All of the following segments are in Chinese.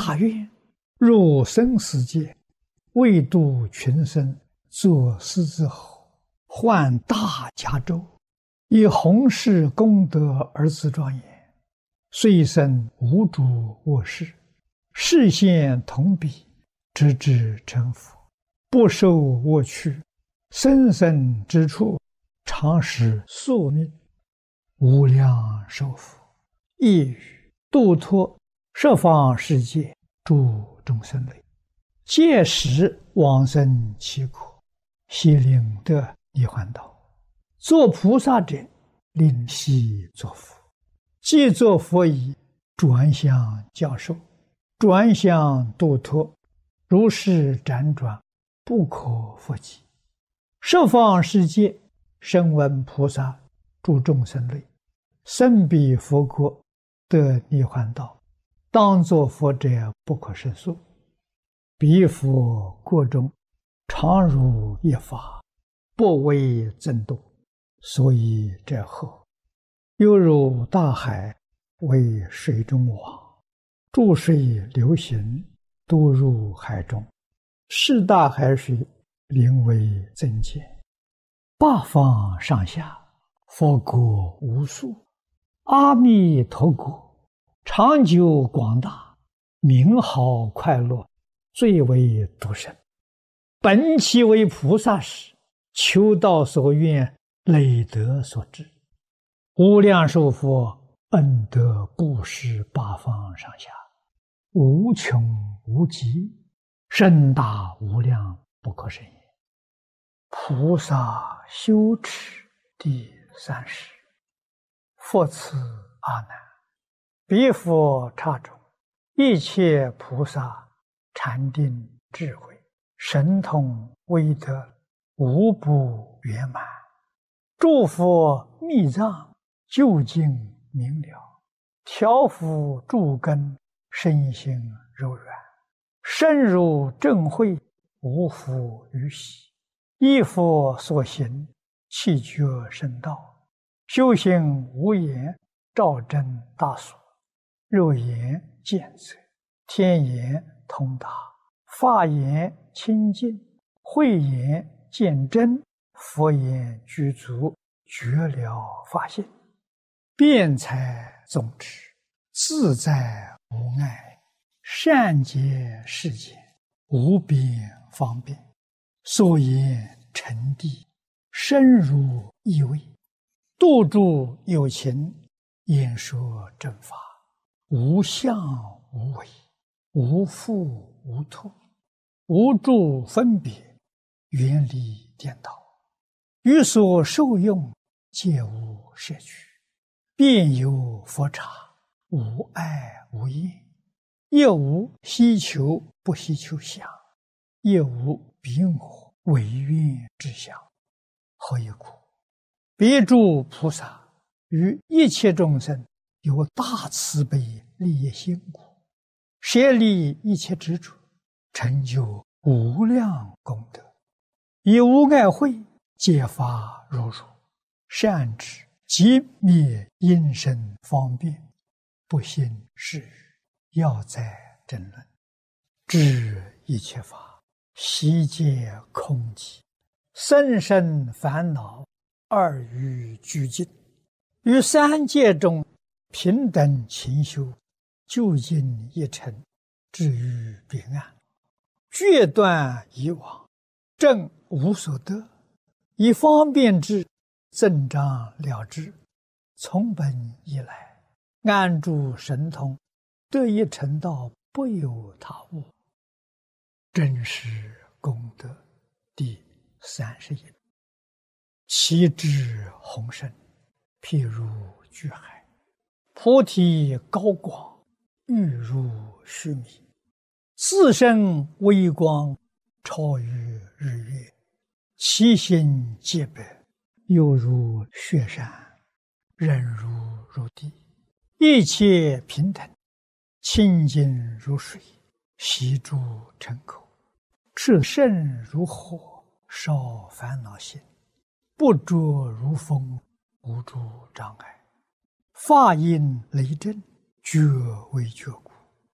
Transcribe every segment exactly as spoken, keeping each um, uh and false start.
大愿，入生死界，为度群生，作狮子吼，换大甲胄，以弘誓功德而自庄严，遂生无主卧室，视现同彼，直至成佛，不受我去，生生之处，常使宿命，无量寿佛，一语度脱十方世界诸众生类，届时往生其苦，悉令得涅槃道。做菩萨者，令悉作佛，既作佛已，转向教授，转向度脱，如是辗转，不可复计。十方世界声闻菩萨诸众生类，生彼佛国，得涅槃道，当作佛者不可胜数。彼佛国中，常如一法，不为增多，所以者后，犹如大海，为水中网，注水流行，都入海中，是大海水，灵为增减。八方上下，佛国无数，阿弥陀国，长久广大，名好快乐，最为独生。本其为菩萨时，求道所愿，累德所致。无量寿佛恩德布施八方上下，无穷无极，甚大无量，不可胜也。菩萨修持第三十。复次阿难，彼佛刹中，一切菩萨禅定智慧神通威德，无不圆满。诸佛密藏究竟明了，调伏诸根，身心柔软，深入正慧，无复于喜。依佛所行，气觉深道，修行无言，照真大所，肉眼见则，天眼通达，法眼清净，慧眼见真，佛眼具足，觉了法性，辩才总持，自在无碍，善解世间，无边方便，所言成谛，深入意味，度诸有情，演说正法，无相无为，无复无脱，无诸分别，远离颠倒，于所受用，皆无摄取，遍有佛刹，无碍无厌，亦无希求不希求相，亦无彼我唯愿之相。何以故？彼诸菩萨于一切众生有大慈悲利益心故，舍利一切执着，成就无量功德，以无碍慧揭发如如，善知即灭因身方便，不信是语，要在争论，知一切法悉皆空寂，生生烦恼二于俱尽，于三界中平等勤修，究竟一尘，至于彼岸，决断以往，正无所得，以方便智增长了之，从本以来，安住神通，得以成道，不有他物。真实功德第三十一。其智宏深，譬如巨海，菩提高广，欲如须弥，自身微光，超于日月，其心洁白，犹如雪山，忍如如地，一切平等，清净如水，悉诸尘口，炽盛如火，烧烦恼心，不着如风，无诸障碍，法音雷震，觉为觉故，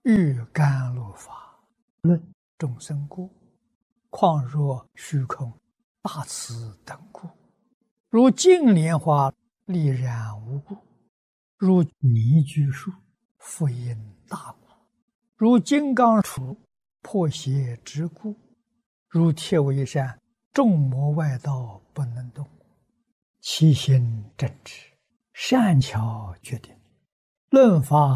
欲甘露法，论众生故，况若虚空大慈等故，如净莲花力染无故，如泥居树复因大故，如金刚杵破邪之故，如铁围山众魔外道不能动，其心正直，善巧决定，论法